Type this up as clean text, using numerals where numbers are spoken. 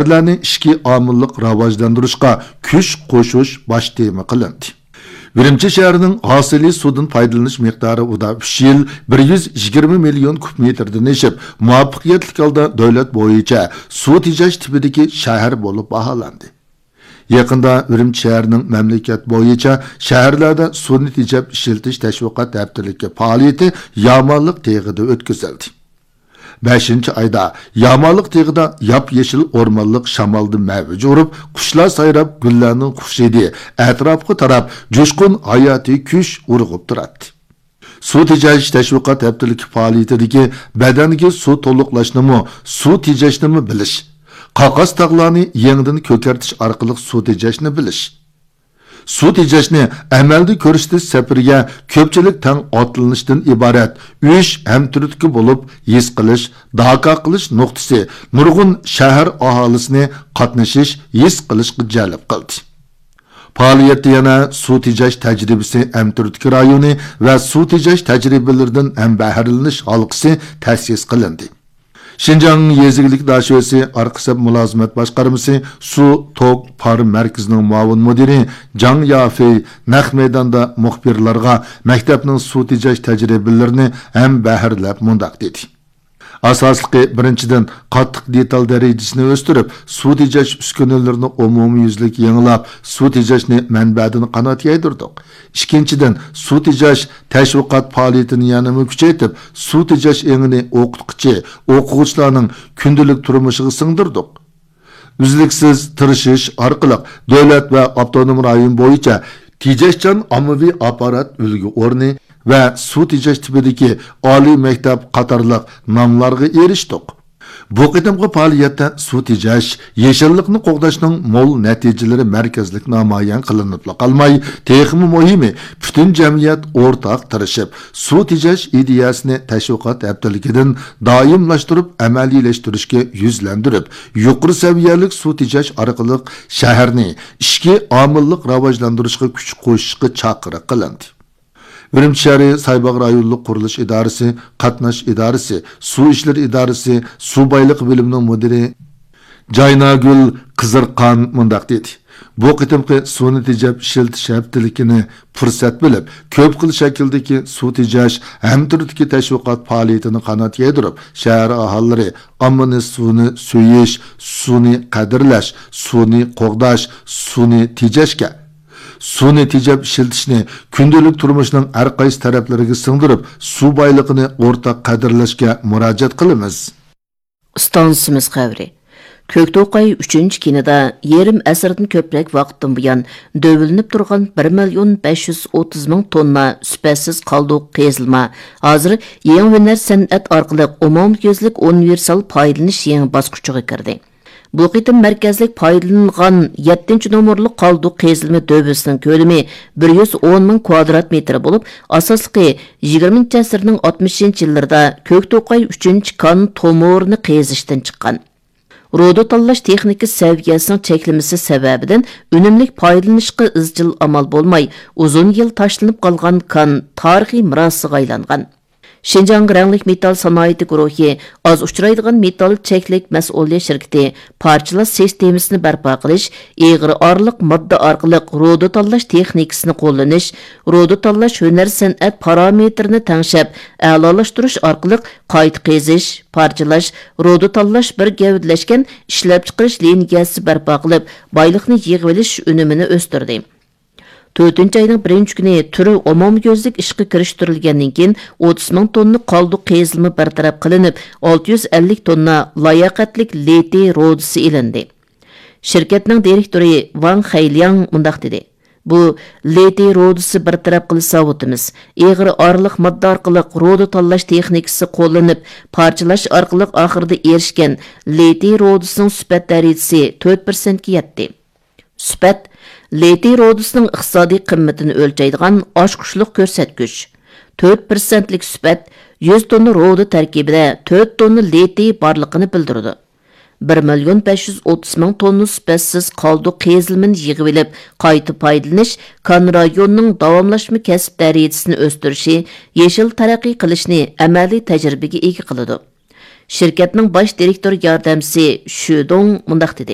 şəhərlərini ishki omillik rivojlantirishga kuch qo'shish bosh tema qilindi. Urumchi shahrining hosili suvdan foydalanish miqdori uda 3 yil 120 million kub metrdan oshib, muvaffaqiyatli holda davlat bo'yicha suv tejash tipidagi shahar bo'lib baholandi. Yaqinda Urumchi shahrining mamlakat bo'yicha shaharlarda suvni tejab ishiltish tashviqot haftaligi faoliyati Yamanliq teg'ida o'tkazildi. 5-ayda Yamanliq teg'ida yap-yeshil o'rmonliq shamolda mavj urib, qushlar sayrab, gullarning xushidi atrofga tarab jo'shqin hayotiy kuch urg'ib turadi. Suv tejash tashviqot haftaligi faoliyatidagi badaniga suv to'liqlashnimi, suv tejashnimi bilish, qaqas tog'larni yangidan ko'kartish orqali suv tejashni bilish. Suv tejashni amalda ko'rsatish safariga ko'pchilik tang otlanishdan iborat 3 hamturtki bo'lib his qilish, da'qa qilish nuqtasi nurg'un shahar aholisini qatnashish, his qilishga jalb qildi. Faoliyatda yana suv tejash tajribasi hamturtki rayoni va suv tejash tajribalaridan ham bahralanish halqasi ta'sis qilindi. Şinjan Yezigilik Daşösi Arqisab Mülazimat Başqarması Su Tok Par Merkezining muavin müdiri Can Yafey naq meydanda muxbirlarga maktabning suv tejash tajribalarini ham bahrlab mundaq dedi. Asosliqi birinchidan qattiq detal darajasini o'stirib, suv tejash uskunalarini umumyuzlik yangilab, suv tejashni manbadan qanot yaydirdik. Ikkinchidan suv tejash tashviqot faoliyatini yanada kuchaytirib, suv tejash engini o'qituvchi, o'quvchilarning kundalik turmushiga singdirdik. Uzluksiz tirishish orqali davlat va avtonom rayon bo'yicha tejashchan ommaviy apparat ulgu o'rni va suv tejash tipidagi oliy maktab qatorliq nomlarga erishdik. Bu qitimqi faoliyatda suv tejash, yeshillikni qo'g'dashning mo'l natijalari markazlik namoyon qilinib qolmay, texmi muhimi butun jamiyat o'rtaq tirishib, suv tejash ideyasini tashviqot haftaligidan doimlashtirib, amaliylashtırishga yuzlantirib, yuqori saviyalik suv tejash orqali shaharni ishki omillik rivojlantirishga kuch qo'shishga chaqiriq qilindi. Urumchi shahri Saybaq rayonlik qurilish idorasi, qatnash idorasi, suv ishlar idorasi, suv boyliq bo'limining mudiri Jaynagul Qizirqon mundaq dedi. Bu qitimqi suvni tejab ishiltish haftaligini fursat bilib, ko'p xil shakldagi suv tejash hamturtki tashviqot faoliyatini qanot yaydirib, shahar aholilari ommani suvni suyish, suvni qadrlash, suvni qo'g'dash, suvni tejashga suvni tejab ishiltishni kundalik turmushning har qaysi taraflariga singdirib, suv boyligini o'rtaq qadrlashga murojaat qilamiz. Stansimiz xavri. Köktoqay 3-kinida yerim asrdan ko'proq vaqtdan buyon dövülünüp turgan 1.530.000 tonna süpətsiz qalduq qezilma. Hazır yeni hüner san'at orqali umumyuzlik universal foydalanish yangi bosqichiga kirdi. Bu qitim markazlik foydalanilgan 7-nomerlik qalduq qezilma dövbüsünün ko'lami 110.000 kvadrat metr bo'lib, asosliqi 20-asrning 60-yillarida Köktoqay 3-kan tomorini qezishdan chiqqan. Rodo tanlash texnika saviyasining cheklimasi sababidan unumlik foydalanishga izchil amal bo'lmay, uzun yil tashlanib qolgan kan tarixiy mirosiga aylangan. Şinjan ranglik metal sanoati guruhi az uchraydigan metal cheklik mas'uliyat shirkati parchalash sistemasini barpo qilish, egri orliq modda orqali rodo tanlash texnikasini qo'llanish, rodo tanlash hunar san'at parametrini tangshab, a'lolashtirish orqali qayta qazish, parchalash, rodo tanlash bir gavdlashgan ishlab chiqarish liniyasi barpo qilib, boyliqni yig'ib olish unumini o'stirdi. 4-ayning 1-kuni turi umumyuzlik ishga kirishtirilgandan keyin 30.000 tonna qalduq qezilma bartaraf qilinib, 650 tonna layoqatlik leti rodisi ilindi. Shirkatning direktori Wang Hailiang mundaq dedi. Bu leti rodisi bartaraf qilsa o'timiz. Egri orliq modda orqali rodo tanlash texnikasi qo'llanib, parchalash orqali oxirida erishgan leti rodisining sifat darajasi 4% ga yetdi. Sifat Leti rodisining iqtisodiy qimmatini o'lchaydigan oshqushliq ko'rsatkich. 4%lik sifat 100 tonna rodo tarkibida 4 tonna leti borligini bildirdi. 1.530.000 tonna sifatsiz qalduq qezilmani yig'ib olib, qayta foydalanish kan rayonining davomlashma kasb darajasini o'stirishi, yeshil taraqqiy qilishni amaliy tajribaga ega qiladi. Şirketning bosh direktor yordamchisi Shudong mundaq dedi.